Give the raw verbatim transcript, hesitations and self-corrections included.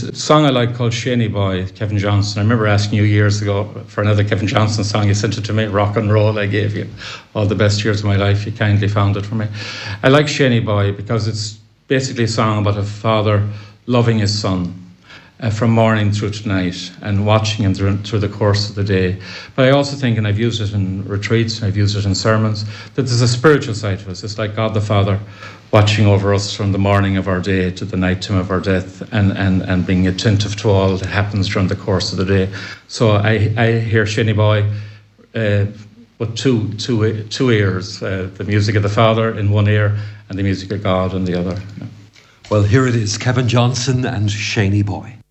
There's a song I like called Shaney Boy, Kevin Johnson. I remember asking you years ago for another Kevin Johnson song. You sent it to me, Rock and Roll. I gave you all the best years of my life. You kindly found it for me. I like Shaney Boy because it's basically a song about a father loving his son uh, from morning through to night and watching him through, through the course of the day. But I also think, and I've used it in retreats, and I've used it in sermons, that there's a spiritual side to us. It's like God the Father watching over us from the morning of our day to the night time of our death, and, and, and being attentive to all that happens during the course of the day. So I, I hear Shaney Boy uh, with two, two, two ears, uh, the music of the Father in one ear and the music of God in the other. Yeah. Well, here it is, Kevin Johnson and Shaney Boy.